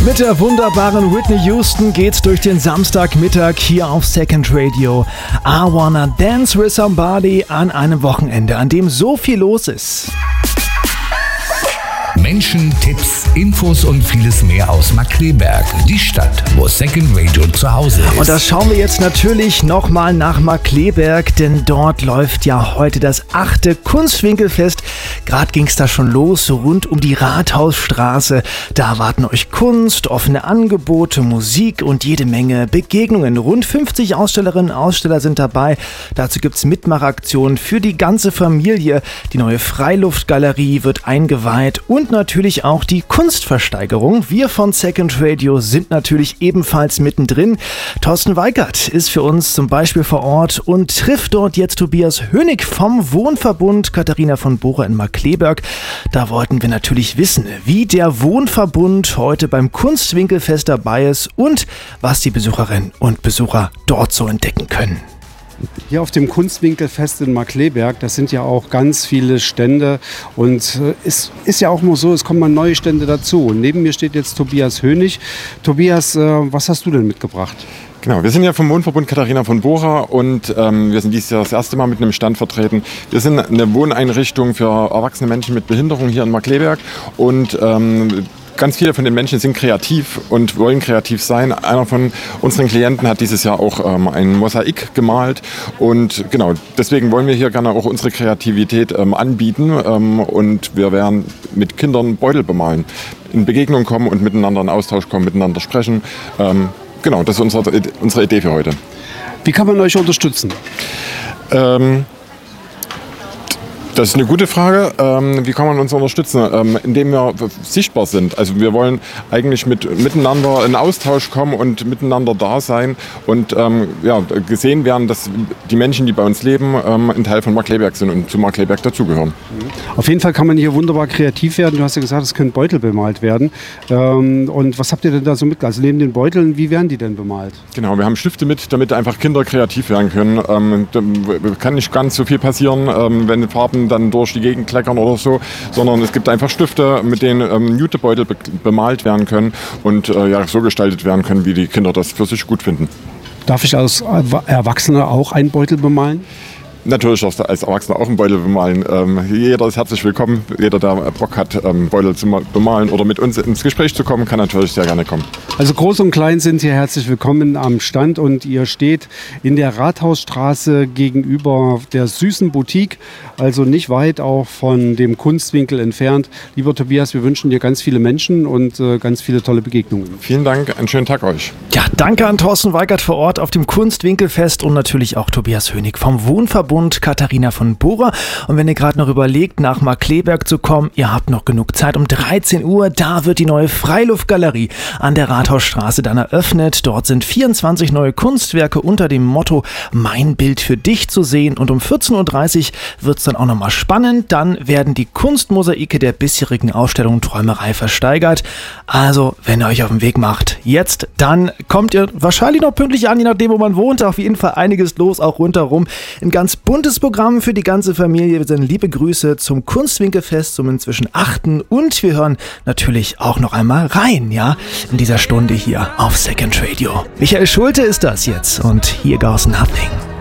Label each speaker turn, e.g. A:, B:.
A: Mit der wunderbaren Whitney Houston geht's durch den Samstagmittag hier auf Second Radio. I Wanna Dance with Somebody an einem Wochenende, an dem so viel los ist.
B: Menschen, Tipps, Infos und vieles mehr aus Markkleeberg, die Stadt, wo Second Radio zu Hause ist.
A: Und das schauen wir jetzt natürlich nochmal nach Markkleeberg, denn dort läuft ja heute das 8. Kunstwinkelfest. Gerade ging es da schon los, so rund um die Rathausstraße. Da erwarten euch Kunst, offene Angebote, Musik und jede Menge Begegnungen. Rund 50 Ausstellerinnen und Aussteller sind dabei. Dazu gibt es Mitmachaktionen für die ganze Familie. Die neue Freiluftgalerie wird eingeweiht und natürlich auch die Kunstversteigerung. Wir von Second Radio sind natürlich ebenfalls mittendrin. Thorsten Weikert ist für uns zum Beispiel vor Ort und trifft dort jetzt Tobias Hönig vom Wohnverbund Katharina von Bora in Markkleeberg. Da wollten wir natürlich wissen, wie der Wohnverbund heute beim Kunstwinkelfest dabei ist und was die Besucherinnen und Besucher dort so entdecken können.
C: Hier auf dem Kunstwinkelfest in Markkleeberg, das sind ja auch ganz viele Stände und es ist ja auch nur so, es kommen mal neue Stände dazu. Und neben mir steht jetzt Tobias Hönig. Tobias, was hast du denn mitgebracht?
D: Genau, wir sind ja vom Wohnverbund Katharina von Bora und wir sind dieses Jahr das erste Mal mit einem Stand vertreten. Wir sind eine Wohneinrichtung für erwachsene Menschen mit Behinderung hier in Markkleeberg und ganz viele von den Menschen sind kreativ und wollen kreativ sein. Einer von unseren Klienten hat dieses Jahr auch ein Mosaik gemalt und genau, deswegen wollen wir hier gerne auch unsere Kreativität anbieten und wir werden mit Kindern Beutel bemalen, in Begegnung kommen und miteinander in Austausch kommen, miteinander sprechen. Genau, das ist unsere Idee für heute.
C: Wie kann man euch unterstützen?
D: Das ist eine gute Frage. Wie kann man uns unterstützen? Indem wir sichtbar sind. Also wir wollen eigentlich miteinander in Austausch kommen und miteinander da sein und gesehen werden, dass die Menschen, die bei uns leben, ein Teil von Markkleeberg sind und zu Markkleeberg dazugehören.
C: Auf jeden Fall kann man hier wunderbar kreativ werden. Du hast ja gesagt, es können Beutel bemalt werden. Und was habt ihr denn da so mit? Also neben den Beuteln, wie werden die denn bemalt?
D: Genau, wir haben Stifte mit, damit einfach Kinder kreativ werden können. Da kann nicht ganz so viel passieren, wenn Farben dann durch die Gegend kleckern oder so, sondern es gibt einfach Stifte, mit denen Jutebeutel bemalt werden können und so gestaltet werden können, wie die Kinder das für sich gut finden.
C: Darf ich als Erwachsener auch einen Beutel bemalen?
D: Natürlich darfst du als Erwachsener auch einen Beutel bemalen. Jeder ist herzlich willkommen. Jeder, der Bock hat, Beutel zu bemalen oder mit uns ins Gespräch zu kommen, kann natürlich sehr gerne kommen.
C: Also groß und klein sind hier herzlich willkommen am Stand und ihr steht in der Rathausstraße gegenüber der Süßen Boutique, also nicht weit auch von dem Kunstwinkel entfernt. Lieber Tobias, wir wünschen dir ganz viele Menschen und ganz viele tolle Begegnungen.
D: Vielen Dank, einen schönen Tag euch.
A: Ja, danke an Thorsten Weikert vor Ort auf dem Kunstwinkelfest und natürlich auch Tobias Hönig vom Wohnverbund Katharina von Bora. Und wenn ihr gerade noch überlegt, nach Markkleeberg zu kommen, ihr habt noch genug Zeit. Um 13 Uhr, da wird die neue Freiluftgalerie an der Rathausstraße dann eröffnet. Dort sind 24 neue Kunstwerke unter dem Motto Mein Bild für dich zu sehen. Und um 14.30 Uhr wird es dann auch nochmal spannend. Dann werden die Kunstmosaike der bisherigen Ausstellung Träumerei versteigert. Also, wenn ihr euch auf den Weg macht, jetzt, dann kommt ihr wahrscheinlich noch pünktlich an, je nachdem, wo man wohnt. Auf jeden Fall einiges los, auch rundherum. Ein ganz buntes Programm für die ganze Familie. Wir senden liebe Grüße zum Kunstwinkelfest, zum inzwischen 8. Und wir hören natürlich auch noch einmal rein, ja, in dieser Stunde hier auf Second Radio. Michael Schulte ist das jetzt und Here Goes Nothing.